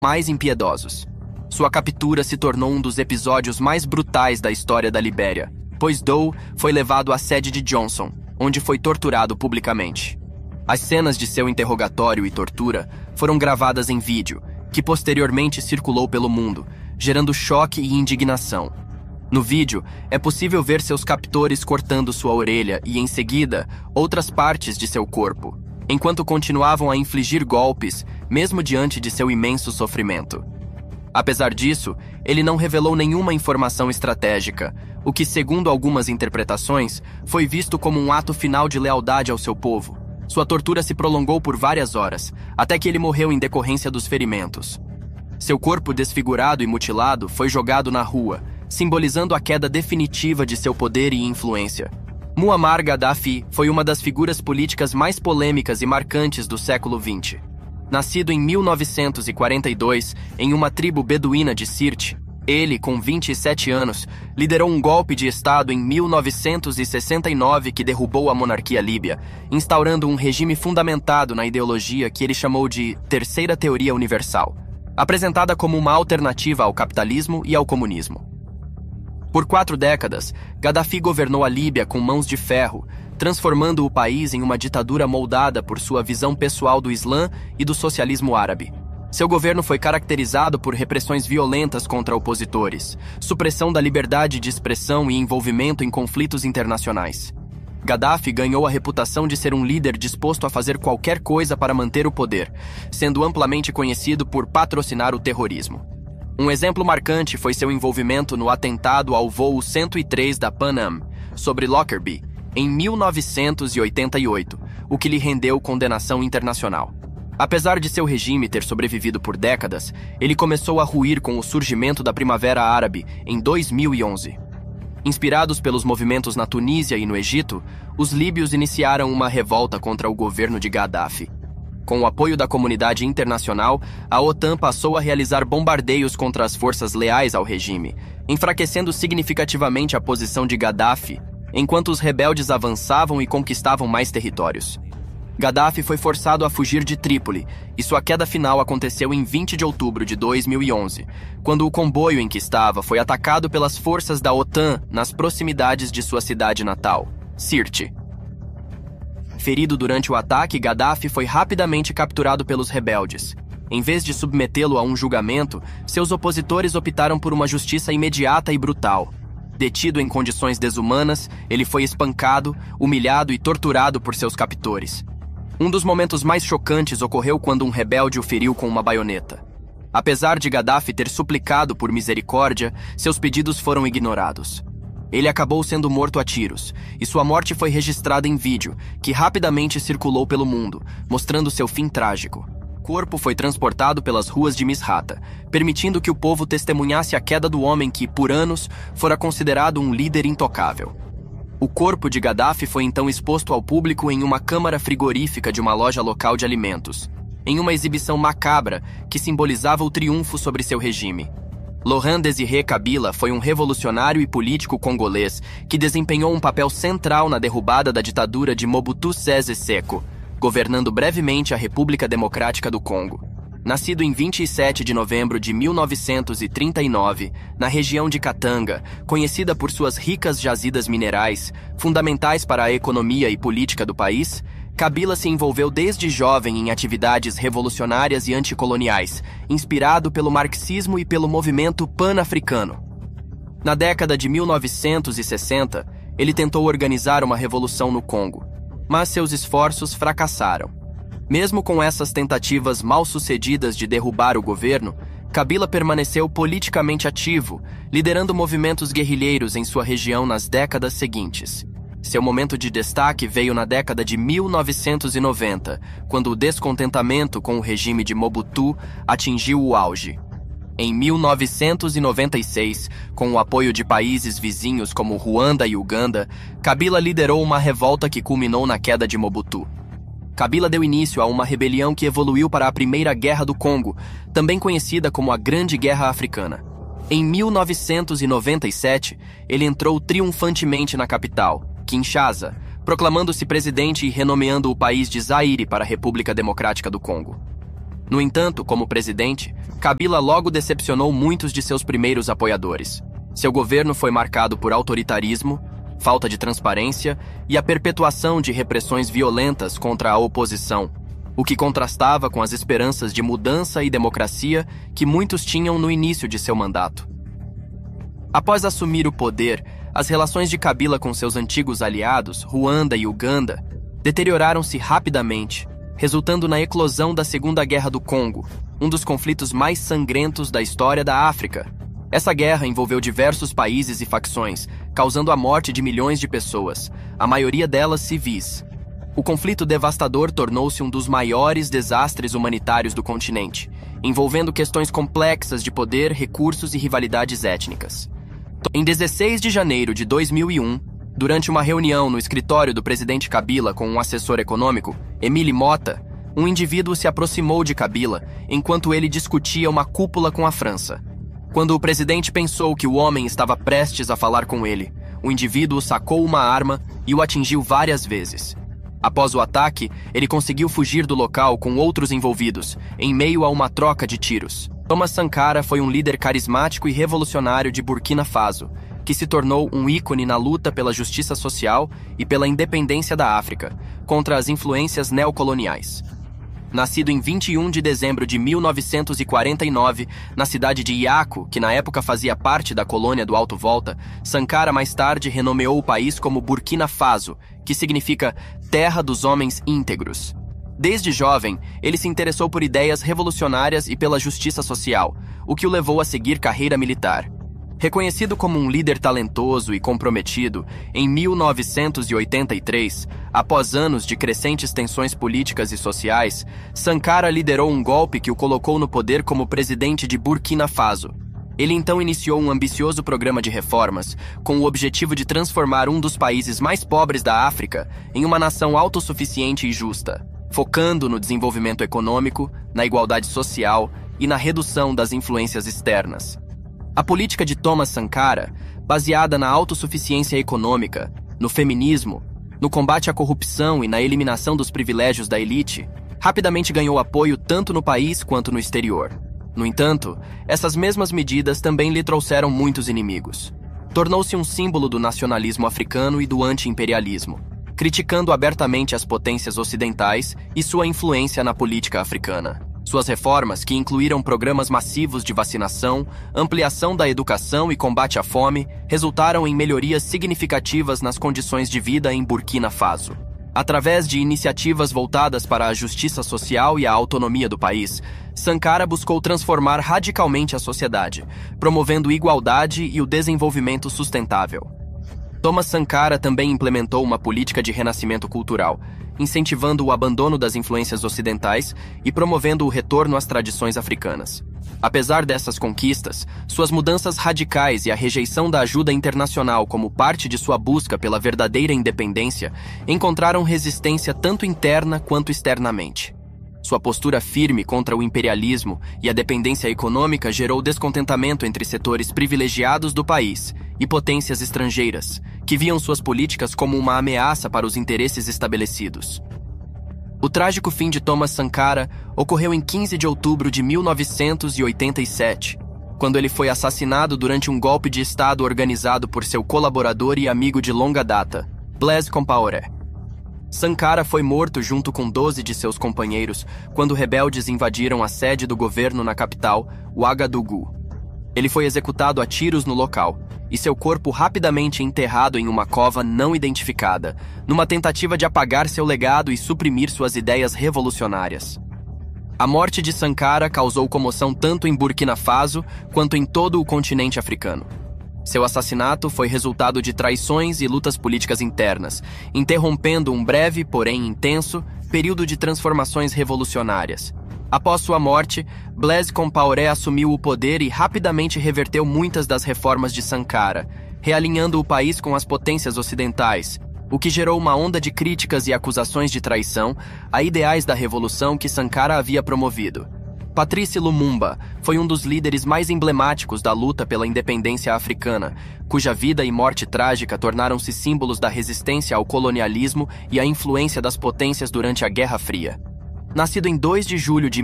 mais impiedosos. Sua captura se tornou um dos episódios mais brutais da história da Libéria, pois Doe foi levado à sede de Johnson, onde foi torturado publicamente. As cenas de seu interrogatório e tortura foram gravadas em vídeo, que posteriormente circulou pelo mundo, gerando choque e indignação. No vídeo, é possível ver seus captores cortando sua orelha e, em seguida, outras partes de seu corpo, enquanto continuavam a infligir golpes, mesmo diante de seu imenso sofrimento. Apesar disso, ele não revelou nenhuma informação estratégica, o que, segundo algumas interpretações, foi visto como um ato final de lealdade ao seu povo. Sua tortura se prolongou por várias horas, até que ele morreu em decorrência dos ferimentos. Seu corpo desfigurado e mutilado foi jogado na rua, simbolizando a queda definitiva de seu poder e influência. Muammar Gaddafi foi uma das figuras políticas mais polêmicas e marcantes do século XX. Nascido em 1942 em uma tribo beduína de Sirte, ele, com 27 anos, liderou um golpe de Estado em 1969 que derrubou a monarquia líbia, instaurando um regime fundamentado na ideologia que ele chamou de Terceira Teoria Universal, apresentada como uma alternativa ao capitalismo e ao comunismo. Por 4 décadas, Gaddafi governou a Líbia com mãos de ferro, transformando o país em uma ditadura moldada por sua visão pessoal do Islã e do socialismo árabe. Seu governo foi caracterizado por repressões violentas contra opositores, supressão da liberdade de expressão e envolvimento em conflitos internacionais. Gaddafi ganhou a reputação de ser um líder disposto a fazer qualquer coisa para manter o poder, sendo amplamente conhecido por patrocinar o terrorismo. Um exemplo marcante foi seu envolvimento no atentado ao voo 103 da Pan Am, sobre Lockerbie, em 1988, o que lhe rendeu condenação internacional. Apesar de seu regime ter sobrevivido por décadas, ele começou a ruir com o surgimento da Primavera Árabe em 2011. Inspirados pelos movimentos na Tunísia e no Egito, os líbios iniciaram uma revolta contra o governo de Gaddafi. Com o apoio da comunidade internacional, a OTAN passou a realizar bombardeios contra as forças leais ao regime, enfraquecendo significativamente a posição de Gaddafi, enquanto os rebeldes avançavam e conquistavam mais territórios. Gaddafi foi forçado a fugir de Trípoli, e sua queda final aconteceu em 20 de outubro de 2011, quando o comboio em que estava foi atacado pelas forças da OTAN nas proximidades de sua cidade natal, Sirte. Ferido durante o ataque, Gaddafi foi rapidamente capturado pelos rebeldes. Em vez de submetê-lo a um julgamento, seus opositores optaram por uma justiça imediata e brutal. Detido em condições desumanas, ele foi espancado, humilhado e torturado por seus captores. Um dos momentos mais chocantes ocorreu quando um rebelde o feriu com uma baioneta. Apesar de Gaddafi ter suplicado por misericórdia, seus pedidos foram ignorados. Ele acabou sendo morto a tiros, e sua morte foi registrada em vídeo, que rapidamente circulou pelo mundo, mostrando seu fim trágico. O corpo foi transportado pelas ruas de Misrata, permitindo que o povo testemunhasse a queda do homem que, por anos, fora considerado um líder intocável. O corpo de Gaddafi foi então exposto ao público em uma câmara frigorífica de uma loja local de alimentos, em uma exibição macabra que simbolizava o triunfo sobre seu regime. Laurent Désiré Kabila foi um revolucionário e político congolês que desempenhou um papel central na derrubada da ditadura de Mobutu Sese Seko, governando brevemente a República Democrática do Congo. Nascido em 27 de novembro de 1939, na região de Katanga, conhecida por suas ricas jazidas minerais, fundamentais para a economia e política do país, Kabila se envolveu desde jovem em atividades revolucionárias e anticoloniais, inspirado pelo marxismo e pelo movimento pan-africano. Na década de 1960, ele tentou organizar uma revolução no Congo, mas seus esforços fracassaram. Mesmo com essas tentativas mal-sucedidas de derrubar o governo, Kabila permaneceu politicamente ativo, liderando movimentos guerrilheiros em sua região nas décadas seguintes. Seu momento de destaque veio na década de 1990, quando o descontentamento com o regime de Mobutu atingiu o auge. Em 1996, com o apoio de países vizinhos como Ruanda e Uganda, Kabila liderou uma revolta que culminou na queda de Mobutu. Kabila deu início a uma rebelião que evoluiu para a Primeira Guerra do Congo, também conhecida como a Grande Guerra Africana. Em 1997, ele entrou triunfantemente na capital, Kinshasa, proclamando-se presidente e renomeando o país de Zaire para a República Democrática do Congo. No entanto, como presidente, Kabila logo decepcionou muitos de seus primeiros apoiadores. Seu governo foi marcado por autoritarismo, falta de transparência e a perpetuação de repressões violentas contra a oposição, o que contrastava com as esperanças de mudança e democracia que muitos tinham no início de seu mandato. Após assumir o poder, as relações de Kabila com seus antigos aliados, Ruanda e Uganda, deterioraram-se rapidamente, resultando na eclosão da Segunda Guerra do Congo, um dos conflitos mais sangrentos da história da África. Essa guerra envolveu diversos países e facções, causando a morte de milhões de pessoas, a maioria delas civis. O conflito devastador tornou-se um dos maiores desastres humanitários do continente, envolvendo questões complexas de poder, recursos e rivalidades étnicas. Em 16 de janeiro de 2001, durante uma reunião no escritório do presidente Kabila com um assessor econômico, Emile Mota, um indivíduo se aproximou de Kabila enquanto ele discutia uma cúpula com a França. Quando o presidente pensou que o homem estava prestes a falar com ele, o indivíduo sacou uma arma e o atingiu várias vezes. Após o ataque, ele conseguiu fugir do local com outros envolvidos, em meio a uma troca de tiros. Thomas Sankara foi um líder carismático e revolucionário de Burkina Faso, que se tornou um ícone na luta pela justiça social e pela independência da África, contra as influências neocoloniais. Nascido em 21 de dezembro de 1949, na cidade de Iaco, que na época fazia parte da colônia do Alto Volta, Sankara mais tarde renomeou o país como Burkina Faso, que significa Terra dos Homens Íntegros. Desde jovem, ele se interessou por ideias revolucionárias e pela justiça social, o que o levou a seguir carreira militar. Reconhecido como um líder talentoso e comprometido, em 1983, após anos de crescentes tensões políticas e sociais, Sankara liderou um golpe que o colocou no poder como presidente de Burkina Faso. Ele então iniciou um ambicioso programa de reformas, com o objetivo de transformar um dos países mais pobres da África em uma nação autossuficiente e justa, focando no desenvolvimento econômico, na igualdade social e na redução das influências externas. A política de Thomas Sankara, baseada na autossuficiência econômica, no feminismo, no combate à corrupção e na eliminação dos privilégios da elite, rapidamente ganhou apoio tanto no país quanto no exterior. No entanto, essas mesmas medidas também lhe trouxeram muitos inimigos. Tornou-se um símbolo do nacionalismo africano e do anti-imperialismo, criticando abertamente as potências ocidentais e sua influência na política africana. Suas reformas, que incluíram programas massivos de vacinação, ampliação da educação e combate à fome, resultaram em melhorias significativas nas condições de vida em Burkina Faso. Através de iniciativas voltadas para a justiça social e a autonomia do país, Sankara buscou transformar radicalmente a sociedade, promovendo igualdade e o desenvolvimento sustentável. Thomas Sankara também implementou uma política de renascimento cultural, incentivando o abandono das influências ocidentais e promovendo o retorno às tradições africanas. Apesar dessas conquistas, suas mudanças radicais e a rejeição da ajuda internacional como parte de sua busca pela verdadeira independência encontraram resistência tanto interna quanto externamente. Sua postura firme contra o imperialismo e a dependência econômica gerou descontentamento entre setores privilegiados do país e potências estrangeiras, que viam suas políticas como uma ameaça para os interesses estabelecidos. O trágico fim de Thomas Sankara ocorreu em 15 de outubro de 1987, quando ele foi assassinado durante um golpe de Estado organizado por seu colaborador e amigo de longa data, Blaise Compaoré. Sankara foi morto junto com 12 de seus companheiros quando rebeldes invadiram a sede do governo na capital, Ouagadougou. Ele foi executado a tiros no local, e seu corpo rapidamente enterrado em uma cova não identificada, numa tentativa de apagar seu legado e suprimir suas ideias revolucionárias. A morte de Sankara causou comoção tanto em Burkina Faso quanto em todo o continente africano. Seu assassinato foi resultado de traições e lutas políticas internas, interrompendo um breve, porém intenso, período de transformações revolucionárias. Após sua morte, Blaise Compaoré assumiu o poder e rapidamente reverteu muitas das reformas de Sankara, realinhando o país com as potências ocidentais, o que gerou uma onda de críticas e acusações de traição a ideais da revolução que Sankara havia promovido. Patrice Lumumba foi um dos líderes mais emblemáticos da luta pela independência africana, cuja vida e morte trágica tornaram-se símbolos da resistência ao colonialismo e à influência das potências durante a Guerra Fria. Nascido em 2 de julho de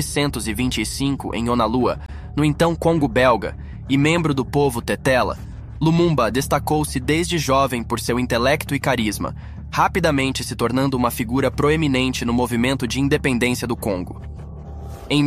1925 em Onalua, no então Congo belga, e membro do povo Tetela, Lumumba destacou-se desde jovem por seu intelecto e carisma, rapidamente se tornando uma figura proeminente no movimento de independência do Congo. Em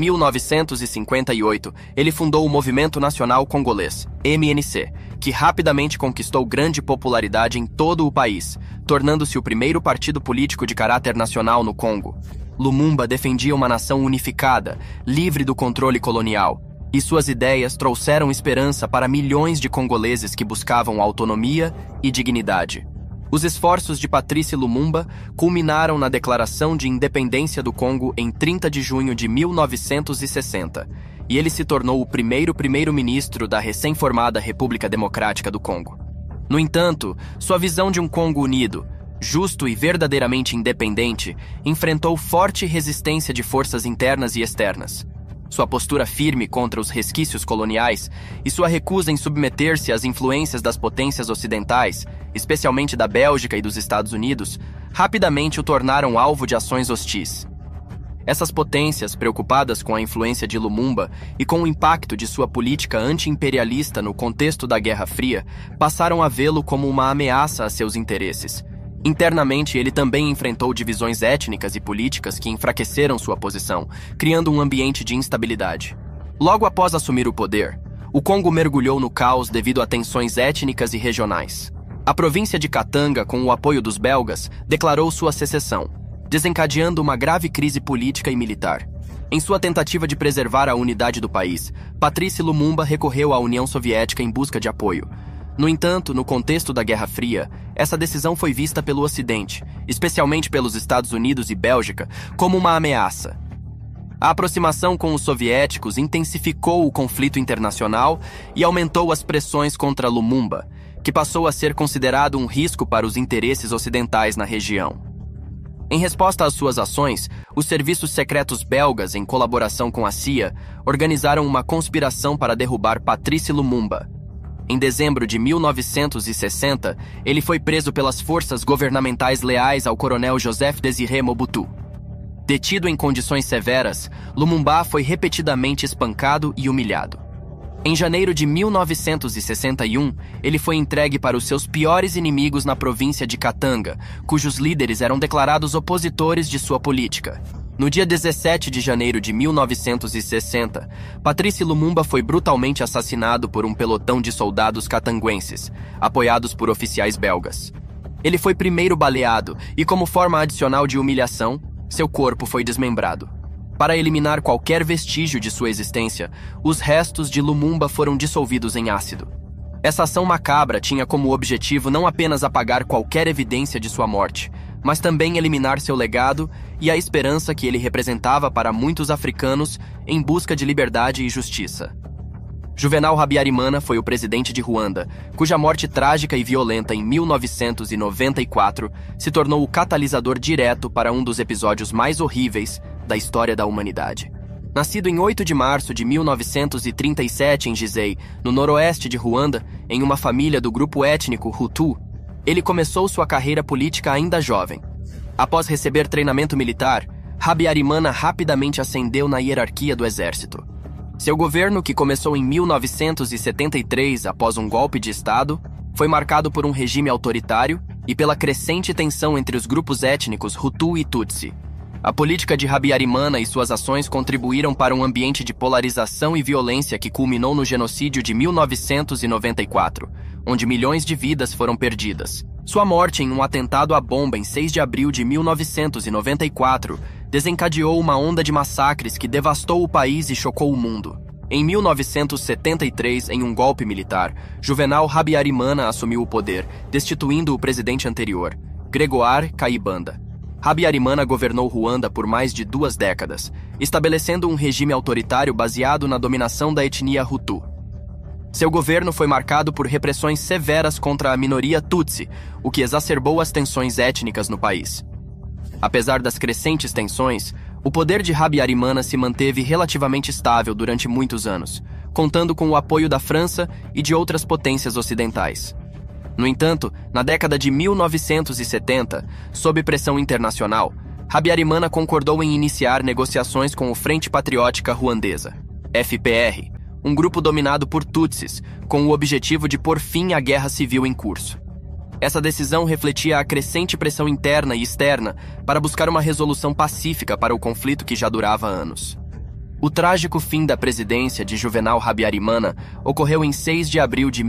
1958, ele fundou o Movimento Nacional Congolês, MNC, que rapidamente conquistou grande popularidade em todo o país, tornando-se o primeiro partido político de caráter nacional no Congo. Lumumba defendia uma nação unificada, livre do controle colonial, e suas ideias trouxeram esperança para milhões de congoleses que buscavam autonomia e dignidade. Os esforços de Patrice Lumumba culminaram na Declaração de Independência do Congo em 30 de junho de 1960, e ele se tornou o primeiro primeiro-ministro da recém-formada República Democrática do Congo. No entanto, sua visão de um Congo unido, justo e verdadeiramente independente, enfrentou forte resistência de forças internas e externas. Sua postura firme contra os resquícios coloniais e sua recusa em submeter-se às influências das potências ocidentais, especialmente da Bélgica e dos Estados Unidos, rapidamente o tornaram alvo de ações hostis. Essas potências, preocupadas com a influência de Lumumba e com o impacto de sua política anti-imperialista no contexto da Guerra Fria, passaram a vê-lo como uma ameaça a seus interesses. Internamente, ele também enfrentou divisões étnicas e políticas que enfraqueceram sua posição, criando um ambiente de instabilidade. Logo após assumir o poder, o Congo mergulhou no caos devido a tensões étnicas e regionais. A província de Katanga, com o apoio dos belgas, declarou sua secessão, desencadeando uma grave crise política e militar. Em sua tentativa de preservar a unidade do país, Patrice Lumumba recorreu à União Soviética em busca de apoio. No entanto, no contexto da Guerra Fria, essa decisão foi vista pelo Ocidente, especialmente pelos Estados Unidos e Bélgica, como uma ameaça. A aproximação com os soviéticos intensificou o conflito internacional e aumentou as pressões contra Lumumba, que passou a ser considerado um risco para os interesses ocidentais na região. Em resposta às suas ações, os serviços secretos belgas, em colaboração com a CIA, organizaram uma conspiração para derrubar Patrice Lumumba. Em dezembro de 1960, ele foi preso pelas forças governamentais leais ao coronel Joseph Désiré Mobutu. Detido em condições severas, Lumumba foi repetidamente espancado e humilhado. Em janeiro de 1961, ele foi entregue para os seus piores inimigos na província de Katanga, cujos líderes eram declarados opositores de sua política. No dia 17 de janeiro de 1960, Patrice Lumumba foi brutalmente assassinado por um pelotão de soldados catanguenses, apoiados por oficiais belgas. Ele foi primeiro baleado e, como forma adicional de humilhação, seu corpo foi desmembrado. Para eliminar qualquer vestígio de sua existência, os restos de Lumumba foram dissolvidos em ácido. Essa ação macabra tinha como objetivo não apenas apagar qualquer evidência de sua morte, mas também eliminar seu legado e a esperança que ele representava para muitos africanos em busca de liberdade e justiça. Juvenal Habyarimana foi o presidente de Ruanda, cuja morte trágica e violenta em 1994 se tornou o catalisador direto para um dos episódios mais horríveis da história da humanidade. Nascido em 8 de março de 1937 em Gizei, no noroeste de Ruanda, em uma família do grupo étnico Hutu, ele começou sua carreira política ainda jovem. Após receber treinamento militar, Habyarimana rapidamente ascendeu na hierarquia do exército. Seu governo, que começou em 1973 após um golpe de Estado, foi marcado por um regime autoritário e pela crescente tensão entre os grupos étnicos Hutu e Tutsi. A política de Habyarimana e suas ações contribuíram para um ambiente de polarização e violência que culminou no genocídio de 1994, onde milhões de vidas foram perdidas. Sua morte em um atentado à bomba em 6 de abril de 1994 desencadeou uma onda de massacres que devastou o país e chocou o mundo. Em 1973, em um golpe militar, Juvenal Habyarimana assumiu o poder, destituindo o presidente anterior, Grégoire Kayibanda. Habyarimana governou Ruanda por mais de 2 décadas, estabelecendo um regime autoritário baseado na dominação da etnia Hutu. Seu governo foi marcado por repressões severas contra a minoria Tutsi, o que exacerbou as tensões étnicas no país. Apesar das crescentes tensões, o poder de Habyarimana se manteve relativamente estável durante muitos anos, contando com o apoio da França e de outras potências ocidentais. No entanto, na década de 1970, sob pressão internacional, Habyarimana concordou em iniciar negociações com o Frente Patriótica Ruandesa, FPR, um grupo dominado por Tutsis, com o objetivo de pôr fim à guerra civil em curso. Essa decisão refletia a crescente pressão interna e externa para buscar uma resolução pacífica para o conflito que já durava anos. O trágico fim da presidência de Juvenal Habyarimana ocorreu em 6 de abril de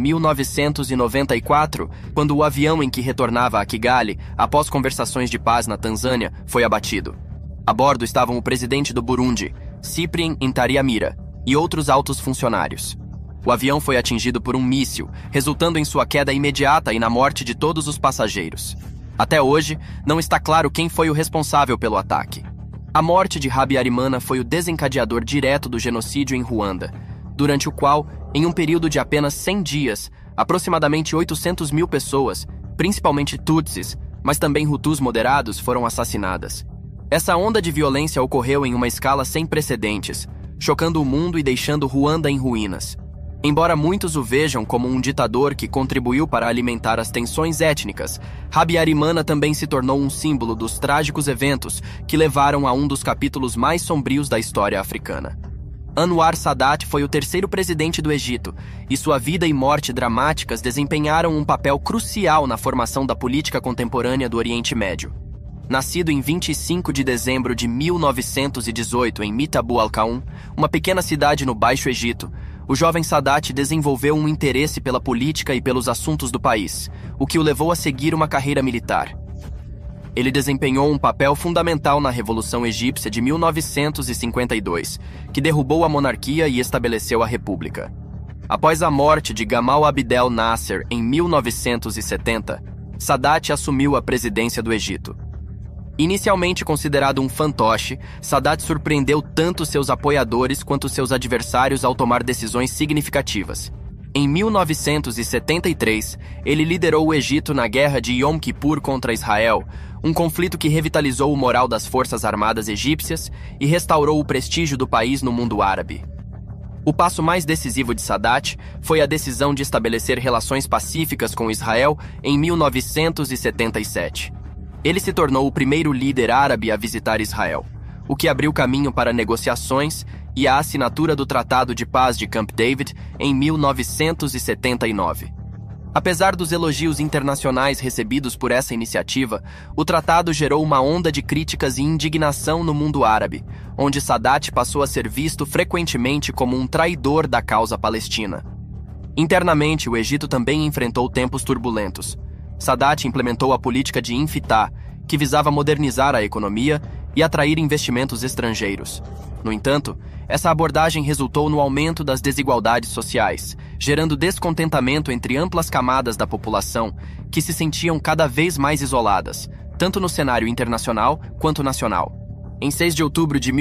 1994, quando o avião em que retornava a Kigali, após conversações de paz na Tanzânia, foi abatido. A bordo estavam o presidente do Burundi, Cyprien Ntaryamira, e outros altos funcionários. O avião foi atingido por um míssil, resultando em sua queda imediata e na morte de todos os passageiros. Até hoje, não está claro quem foi o responsável pelo ataque. A morte de Habyarimana foi o desencadeador direto do genocídio em Ruanda, durante o qual, em um período de apenas 100 dias, aproximadamente 800 mil pessoas, principalmente Tutsis, mas também Hutus moderados, foram assassinadas. Essa onda de violência ocorreu em uma escala sem precedentes, chocando o mundo e deixando Ruanda em ruínas. Embora muitos o vejam como um ditador que contribuiu para alimentar as tensões étnicas, Habyarimana também se tornou um símbolo dos trágicos eventos que levaram a um dos capítulos mais sombrios da história africana. Anwar Sadat foi o terceiro presidente do Egito, e sua vida e morte dramáticas desempenharam um papel crucial na formação da política contemporânea do Oriente Médio. Nascido em 25 de dezembro de 1918 em Mitabu Al-Qaum, uma pequena cidade no Baixo Egito, o jovem Sadat desenvolveu um interesse pela política e pelos assuntos do país, o que o levou a seguir uma carreira militar. Ele desempenhou um papel fundamental na Revolução Egípcia de 1952, que derrubou a monarquia e estabeleceu a república. Após a morte de Gamal Abdel Nasser em 1970, Sadat assumiu a presidência do Egito. Inicialmente considerado um fantoche, Sadat surpreendeu tanto seus apoiadores quanto seus adversários ao tomar decisões significativas. Em 1973, ele liderou o Egito na Guerra de Yom Kippur contra Israel, um conflito que revitalizou o moral das forças armadas egípcias e restaurou o prestígio do país no mundo árabe. O passo mais decisivo de Sadat foi a decisão de estabelecer relações pacíficas com Israel em 1977. Ele se tornou o primeiro líder árabe a visitar Israel, o que abriu caminho para negociações e a assinatura do Tratado de Paz de Camp David em 1979. Apesar dos elogios internacionais recebidos por essa iniciativa, o tratado gerou uma onda de críticas e indignação no mundo árabe, onde Sadat passou a ser visto frequentemente como um traidor da causa palestina. Internamente, o Egito também enfrentou tempos turbulentos. Sadat implementou a política de Infitah, que visava modernizar a economia e atrair investimentos estrangeiros. No entanto, essa abordagem resultou no aumento das desigualdades sociais, gerando descontentamento entre amplas camadas da população que se sentiam cada vez mais isoladas, tanto no cenário internacional quanto nacional. Em 6 de outubro de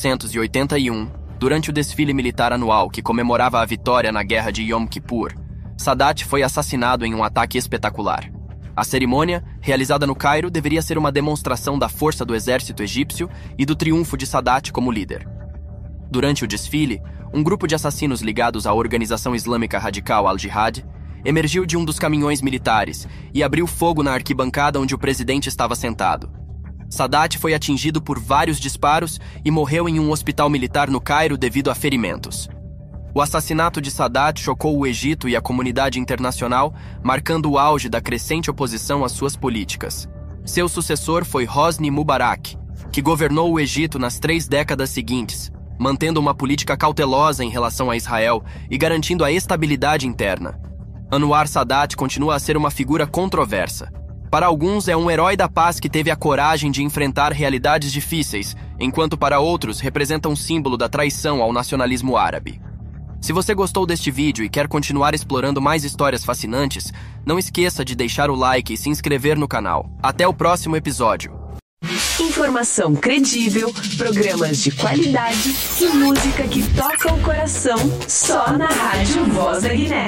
1981, durante o desfile militar anual que comemorava a vitória na Guerra de Yom Kippur, Sadat foi assassinado em um ataque espetacular. A cerimônia, realizada no Cairo, deveria ser uma demonstração da força do exército egípcio e do triunfo de Sadat como líder. Durante o desfile, um grupo de assassinos ligados à organização islâmica radical Al-Jihad emergiu de um dos caminhões militares e abriu fogo na arquibancada onde o presidente estava sentado. Sadat foi atingido por vários disparos e morreu em um hospital militar no Cairo devido a ferimentos. O assassinato de Sadat chocou o Egito e a comunidade internacional, marcando o auge da crescente oposição às suas políticas. Seu sucessor foi Hosni Mubarak, que governou o Egito nas 3 décadas seguintes, mantendo uma política cautelosa em relação a Israel e garantindo a estabilidade interna. Anwar Sadat continua a ser uma figura controversa. Para alguns, é um herói da paz que teve a coragem de enfrentar realidades difíceis, enquanto para outros representa um símbolo da traição ao nacionalismo árabe. Se você gostou deste vídeo e quer continuar explorando mais histórias fascinantes, não esqueça de deixar o like e se inscrever no canal. Até o próximo episódio. Informação credível, programas de qualidade e música que toca o coração só na Rádio Voz da Guiné.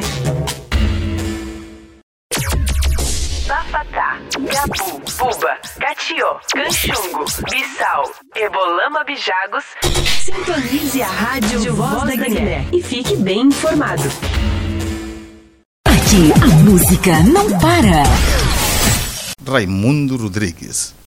Bafatá, Gabu, Buba, Catió, Canchungo, Bissau, Ebolama Bijagos. Sintonize a Rádio Voz da Guiné e fique bem informado. Aqui a música não para. Raimundo Rodrigues.